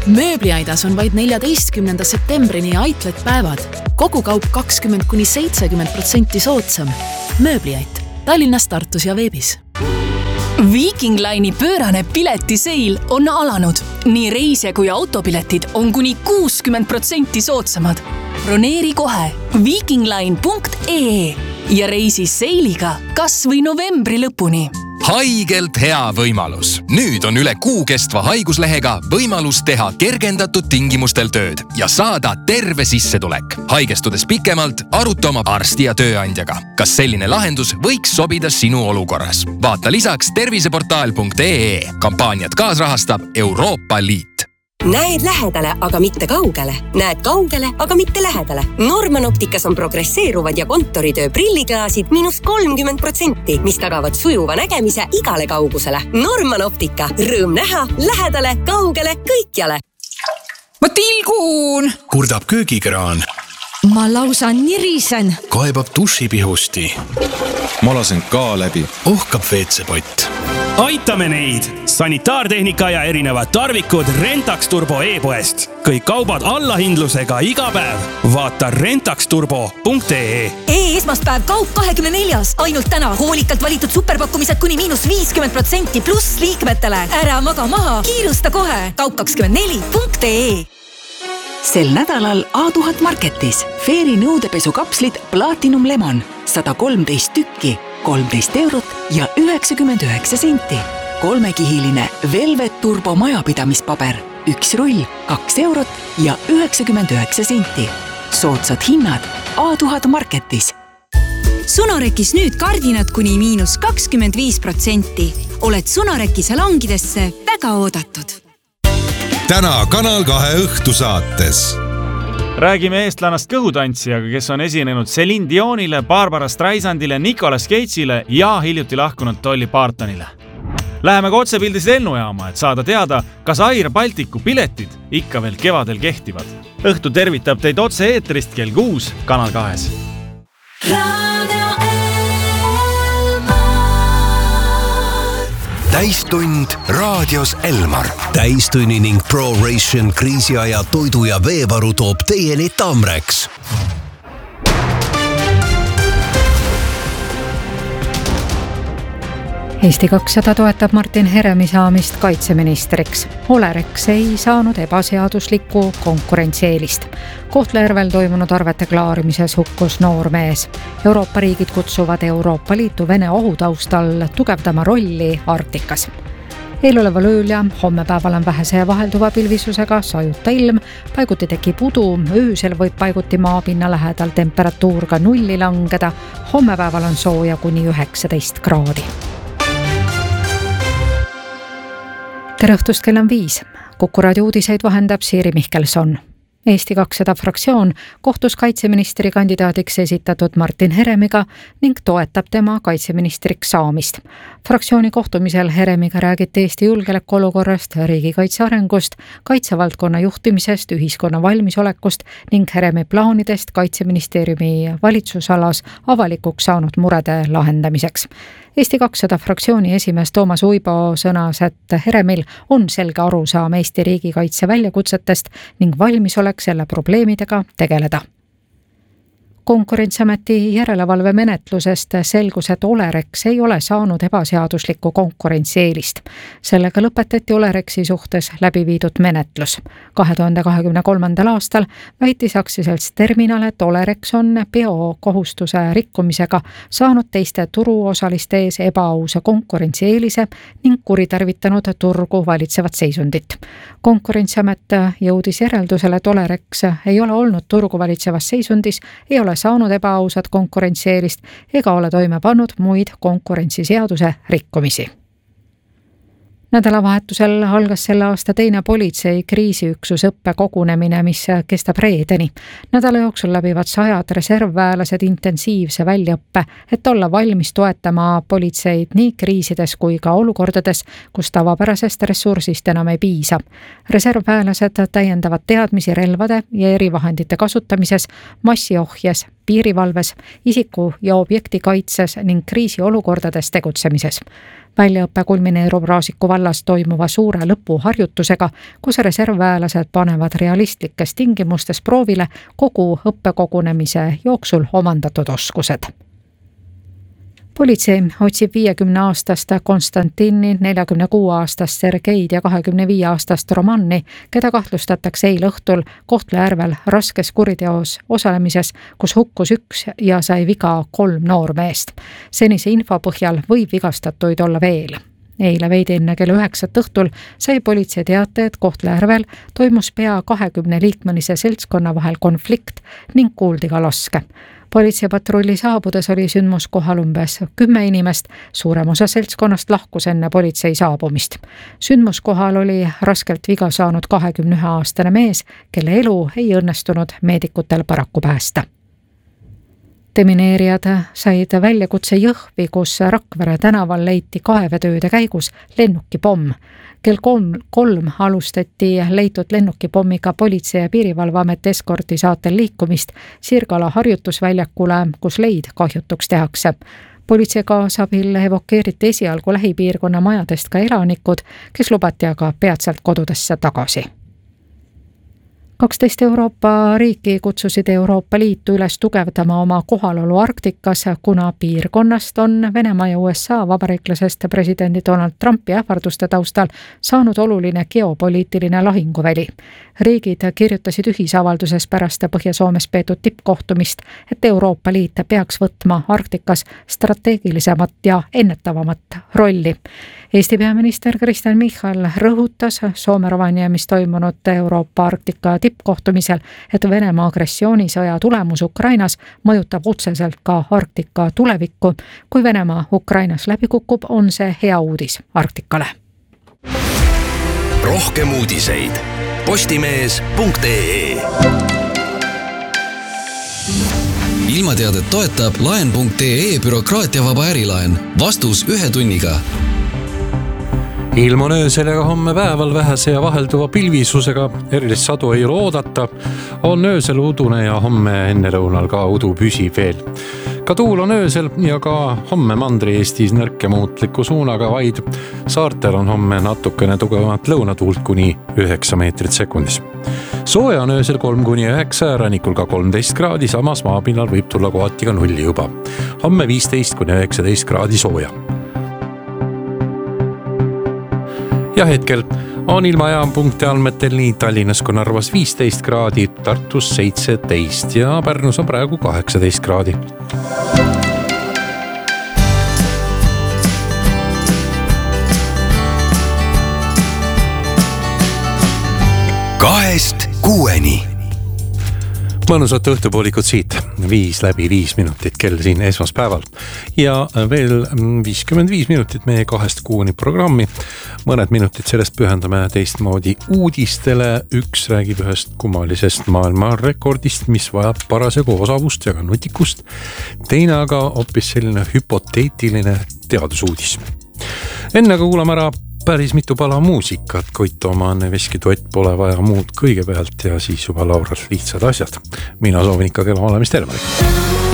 Mööbliaidas on vaid 14. septembrini Outlet-päevad. Kogu kaup 20–70% soodsam. Mööbliait. Tallinnas, Tartus ja veebis. Viking Line'i pöörane piletiseil on alanud. Nii reisija kui autopiletid on kuni 60% soodsamad. Broneeri kohe vikingline.ee ja reisi seiliga kas või novembri lõpuni. Haigelt hea võimalus. Nüüd on üle kuu kestva haiguslehega võimalus teha kergendatud tingimustel tööd ja saada terve sissetulek. Haigestudes pikemalt, aruta oma arsti ja tööandjaga. Kas selline lahendus võiks sobida sinu olukorras? Vaata lisaks terviseportaal.ee. Kampaaniat kaasrahastab Euroopa Liit. Näed lähedale, aga mitte kaugele. Näed kaugele, aga mitte lähedale. Norman Opticas on progresseeruvad ja kontoritöö prilliklaasid -30%, mis tagavad sujuva nägemise igale kaugusele. Norman Optica. Rõõm näha, lähedale, kaugele, kõikjale. Ma tilgun! Kurdab köögikraan. Ma lausa nirisen. Kaebab dušipihusti. Ma lasen ka läbi. Ohkab WC-pott. Aitame neid! Sanitaartehnika ja erinevad tarvikud Rentax Turbo e-poest. Kõik kaubad allahindlusega iga päev. Vaata rentaxturbo.ee. E-esmaspäev kaup 24. Ainult täna hoolikalt valitud superpakkumised kuni -50% pluss liikmetele. Ära maga maha, kiirusta kohe. Kaup24.ee. Sel nädalal A1000 Marketis Fairy nõudepesukapslid Platinum Lemon 113 tükki, 13 eurot ja 99 senti. 3-kihiline Velvet Turbo majapidamispaber, 1 rull, 2 eurot ja 99 senti. Soodsad hinnad A1000 Marketis. Sonorekis nüüd kardinad kuni -25%. Oled Sonoreki salongidesse väga oodatud. Täna Kanal 2 õhtusaates. Räägime eestlannast kõhutantsijaga, kes on esinenud Celine Dionile, Barbara Streisandile, Nicolas Cage'ile ja hiljuti lahkunud Dolly Partonile. Läheme ka otsepildis lennujaama, et saada teada, kas Air Balticu piletid ikka veel kevadel kehtivad. Õhtu tervitab teid otse eetrist kell 6 Kanal 2. Täistund raadios Elmar. Täistunni ning ProRation kriisiaja toidu ja veevaru toob teieni Tamrex. Eesti 200 toetab Martin Heremi saamist kaitseministriks. Olerex ei saanud ebaseaduslikku konkurentsieelist. Kohtla-Järvel toimunud arvete klaarimises hukkus noor mees. Euroopa riigid kutsuvad Euroopa Liitu Vene ohutaustal tugevdama rolli Arktikas. Eeloleval ööl ja hommepäeval on vähese ja vahelduva pilvisusega sajuta ilm, paiguti tekib udu, öösel võib paiguti maapinna lähedal temperatuur ka 0 langeda, hommepäeval on sooja kuni 19 kraadi. Tere õhtust, kell on 5. Kuku raadio uudiseid vahendab Siiri Mihkelson. Eesti 200 fraktsioon kohtus kaitseministri kandidaadiks esitatud Martin Heremiga ning toetab tema kaitseministriks saamist. Fraktsiooni kohtumisel Heremiga räägiti Eesti julgeolekuolukorrast, riigikaitse arengust, kaitsevaldkonna juhtimisest, ühiskonna valmisolekust ning Heremi plaanidest kaitseministeeriumi valitsusalas avalikuks saanud murede lahendamiseks. Eesti 200 fraktsiooni esimees Toomas Uibo sõnas, et Heremil on selge arusaam Eesti riigikaitse väljakutsetest ning valmisolek selle probleemidega tegeleda. Konkurentsiameti järelevalve menetlusest selgus, et Olerex ei ole saanud ebaseaduslikku konkurentsieelist. Sellega lõpetati Olerexi suhtes läbi viidud menetlus. 2023. aastal väitis aktsiaselts Terminal, et Olerex on biokohustuse rikkumisega saanud teiste turuosaliste ees ebaausa konkurentsieelise ning kuritarvitanud turgu valitsevat seisundit. Konkurentsiamet jõudis järeldusele, et Olerex ei ole olnud turgu valitsevas seisundis, ei ole saanud ebaausat konkurentsieelist ega ole toime pannud muid konkurentsiseaduse rikkumisi. Nädalavahetusel algas selle aasta teine politsei kriisiüksus õppekogunemine, mis kestab reedeni. Nädala jooksul läbivad 100 reservväelased intensiivse väljaõppe, et olla valmis toetama politseid nii kriisides kui ka olukordades, kus tavapärasest ressursist enam ei piisa. Reservväelased täiendavad teadmisi relvade ja erivahendite kasutamises, massiohjes, piirivalves, isiku ja objekti kaitses ning kriisiolukordades tegutsemises. Väljaõppe kulmineerub Raasiku vallas toimuva suure lõpuharjutusega, kus reservväelased panevad realistlikes tingimustes proovile kogu õppekogunemise jooksul omandatud oskused. Politsei otsib 50-aastast Konstantini, 46-aastast Sergeid ja 25-aastast Romanni, keda kahtlustatakse eile õhtul Kohtla-Järvel raskes kuriteos osalemises, kus hukkus 1 ja sai viga 3 noormeest. Senise info põhjal võib vigastatuid olla veel. Eile veidi enne kell 9 õhtul sai politsei teate, et Kohtla-Järvel toimus pea 20 liikmelise seltskonna vahel konflikt ning kuuldi ka laske. Politseipatrulli saabudes oli sündmuskohal umbes 10 inimest, suurem osa seltskonnast lahkus enne politsei saabumist. Sündmuskohal oli raskelt viga saanud 21-aastane mees, kelle elu ei õnnestunud meedikutel paraku päästa. Demineerijad said väljakutse Jõhvi, kus Rakvere tänaval leiti kaevetööde käigus lennukipomm. Kell 3 alustati leitud lennukipommiga politsei ja piirivalveamet eskorti saatel liikumist Sirgala harjutusväljakule, kus leid kahjutuks tehakse. Politsei kaasabil evakueeriti esialgu lähipiirkonna majadest ka elanikud, kes lubati aga peatselt kodudesse tagasi. 12 Euroopa riiki kutsusid Euroopa Liitu üles tugevdama oma kohalolu Arktikas, kuna piirkonnast on Venemaa ja USA vabariiklasest presidendi Donald Trumpi ähvarduste taustal saanud oluline geopoliitiline lahinguväli. Riigid kirjutasid ühisavalduses pärast Põhja-Soomes peetud tippkohtumist, et Euroopa Liit peaks võtma Arktikas strateegilisemat ja ennetavamat rolli. Eesti peaminister Kristen Michal rõhutas Soome Rovaniemis toimunud Euroopa Arktika tippkohtumisel, et Venemaa agressioonisõja tulemus Ukrainas mõjutab otseselt ka Arktika tulevikku. Kui Venemaa Ukrainas läbi kukub, on see hea uudis Arktikale. Rohkem uudiseid postimees.ee. Ilmateadet toetab laen.ee bürokraatiavaba ärilaen. Vastus 1 tunniga. Ilm on öösel ja homme päeval vähese ja vahelduva pilvisusega, erilist sadu ei ole oodata, on öösel udune ja homme ennelõunal ka udu püsib veel. Ka tuul on öösel ja ka homme Mandri-Eestis nõrke muutliku suunaga, vaid saartel on homme natukene tugevamat lõunatuult kuni 9 meetrit sekundis. Sooja on öösel 3-9, rannikul ka 13 kraadi, samas maapinnal võib tulla kohati ka 0 juba. Homme 15-19 kraadi sooja. Ja hetkel on ilmajaampunkti andmetel nii Tallinnas kui Narvas 15 kraadi, Tartus 17 ja Pärnus on praegu 18 kraadi. Kahest 6-ni. Mõnusat õhtupoolikut siit, 5 minutit kell siin esmaspäeval ja veel 55 minutit meie 2-6 programmi. Mõned minutid sellest pühendame teistmoodi uudistele. Üks räägib ühest kummalisest maailmarekordist, mis vajab parasjagu osavust ja ka nutikust. Teine aga hoopis selline hüpoteetiline teadusuudis. Enne kuulame ära päris mitu pala muusikat, Koit Tooma, Anne Veski duett Pole vaja muud kõigepealt ja siis juba Lauras lihtsad asjad. Mina soovin ikka kella olemist terve.